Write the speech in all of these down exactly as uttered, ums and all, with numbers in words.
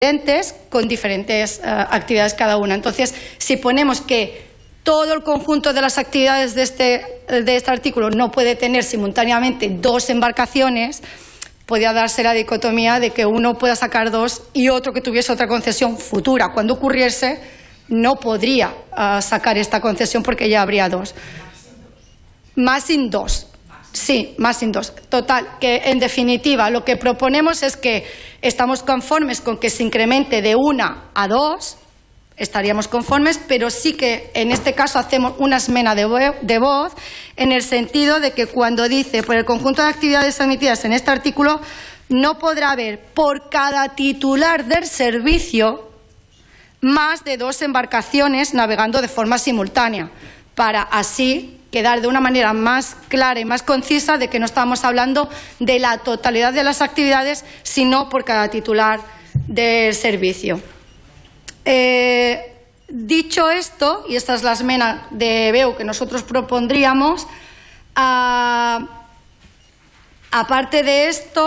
diferentes con diferentes uh, actividades cada una. Entonces, si ponemos que todo el conjunto de las actividades de este, de este artículo no puede tener simultáneamente dos embarcaciones, podría darse la dicotomía de que uno pueda sacar dos y otro que tuviese otra concesión futura. Cuando ocurriese, no podría uh, sacar esta concesión porque ya habría dos. Más sin dos. Sí, más sin dos. Total, que en definitiva lo que proponemos es que estamos conformes con que se incremente de una a dos, estaríamos conformes, pero sí que en este caso hacemos una esmena de, de voz en el sentido de que cuando dice por el conjunto de actividades admitidas en este artículo no podrá haber por cada titular del servicio más de dos embarcaciones navegando de forma simultánea, para así quedar de una manera más clara y más concisa de que no estamos hablando de la totalidad de las actividades, sino por cada titular del servicio. Eh, dicho esto, y esta es la esmena de B E U que nosotros propondríamos, uh, aparte de esto,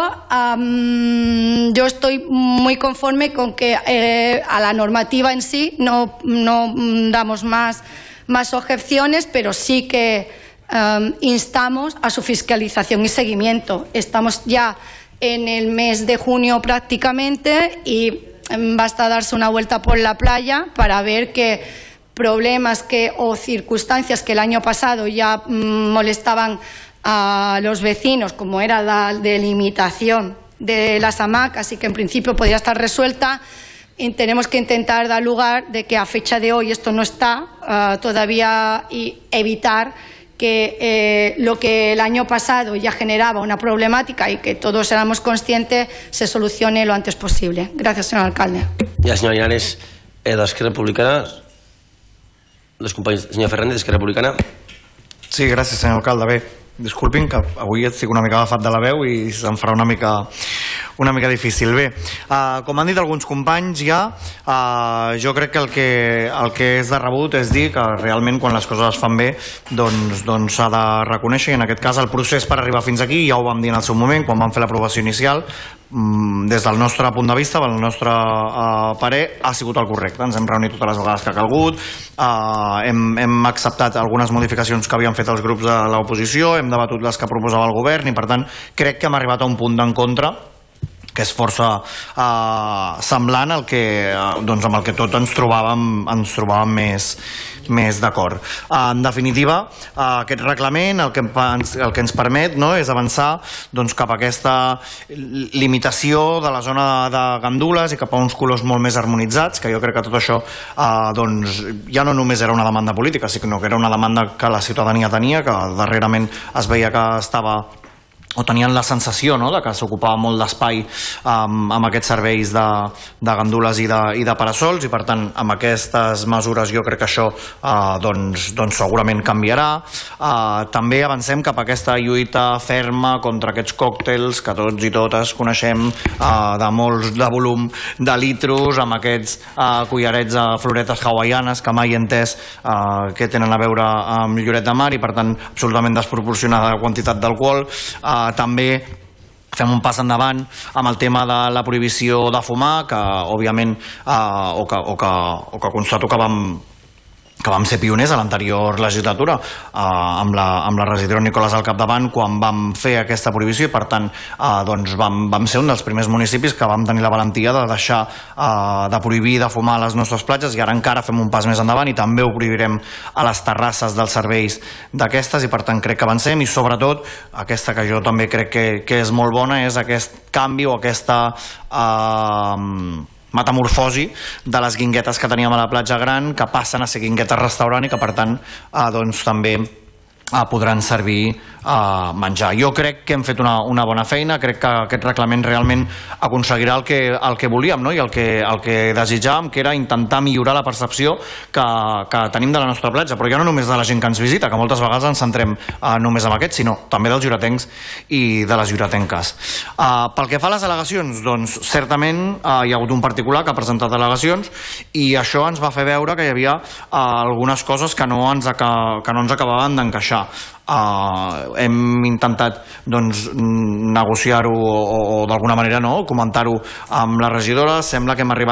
um, yo estoy muy conforme con que eh, a la normativa en sí no, no damos más más objeciones, pero sí que um, instamos a su fiscalización y seguimiento. Estamos ya en el mes de junio prácticamente y um, basta darse una vuelta por la playa para ver que problemas que, o circunstancias que el año pasado ya um, molestaban a los vecinos, como era la delimitación de las hamacas y que en principio podría estar resuelta, y tenemos que intentar dar lugar de que a fecha de hoy esto no está uh, todavía y evitar que eh, lo que el año pasado ya generaba una problemática y que todos éramos conscientes se solucione lo antes posible. Gracias, señor alcalde. Ja, senyora Linares, eh, d'Esquerra Republicana, les companys, senyor Fernández, d'Esquerra Republicana. Sí, gràcies, senyor alcalde. Bé, disculpin que avui estic una mica agafat de la veu i se'm farà una mica, una mica difícil. Bé, uh, com han dit alguns companys ja, uh, jo crec que el, que el que és de rebut és dir que realment quan les coses es fan bé doncs s'ha doncs de reconèixer, i en aquest cas el procés per arribar fins aquí, ja ho vam dir en el seu moment quan vam fer l'aprovació inicial, um, des del nostre punt de vista, del nostre uh, parer, ha sigut el correcte. Ens hem reunit totes les vegades que ha calgut, uh, hem, hem acceptat algunes modificacions que havien fet els grups de l'oposició, hem debatut les que proposava el govern i per tant crec que hem arribat a un punt d'encontre que és força eh, semblant al que, eh, doncs amb el que tot ens trobàvem, ens trobàvem més, més d'acord. Eh, en definitiva, eh, aquest reglament el que, ens, el que ens permet, no, és avançar doncs, cap a aquesta limitació de la zona de gandules i cap a uns colors molt més harmonitzats, que jo crec que tot això eh, doncs, ja no només era una demanda política, sinó que era una demanda que la ciutadania tenia, que darrerament es veia que estava o tenien la sensació, no?, de que s'ocupava molt d'espai um, amb aquests serveis de, de gandules i de, i de parasols, i per tant amb aquestes mesures jo crec que això uh, doncs, doncs segurament canviarà. Uh, també avancem cap a aquesta lluita ferma contra aquests còctels que tots i totes coneixem uh, de molts de volum de litros, amb aquests uh, collarets de floretes hawaianes que mai he entès uh, que tenen a veure amb Lloret de Mar i per tant absolutament desproporcionada la quantitat d'alcohol. Uh, també fem un pas endavant amb el tema de la prohibició de fumar, que òbviament eh, o, que, o, que, o que constato que vam que vam ser pioners a l'anterior legislatura eh, amb, la, amb la regidora Nicolàs al capdavant quan vam fer aquesta prohibició i per tant eh, doncs vam, vam ser un dels primers municipis que vam tenir la valentia de deixar eh, de prohibir de fumar a les nostres platges, i ara encara fem un pas més endavant i també ho prohibirem a les terrasses dels serveis d'aquestes, i per tant crec que avancem. I sobretot aquesta que jo també crec que, que és molt bona és aquest canvi o aquesta eh, metamorfosi de les guinguetes que teníem a la platja gran, que passen a ser guinguetes restaurant i que per tant eh, doncs, també eh, podran servir a menjar. Jo crec que hem fet una, una bona feina, crec que aquest reglament realment aconseguirà el que, el que volíem, no? I el que, el que desitjàvem, que era intentar millorar la percepció que, que tenim de la nostra platja, però ja no només de la gent que ens visita, que moltes vegades ens centrem eh, només en aquest, sinó també dels lloretencs i de les lloretenques. Eh, pel que fa a les al·legacions, doncs certament eh, hi ha hagut un particular que ha presentat al·legacions i això ens va fer veure que hi havia eh, algunes coses que no ens, que no ens acabaven d'encaixar. Uh, hem intentat doncs, negociar-ho o, o d'alguna manera no? Comentar-ho amb la regidora. Sembla que hem arribat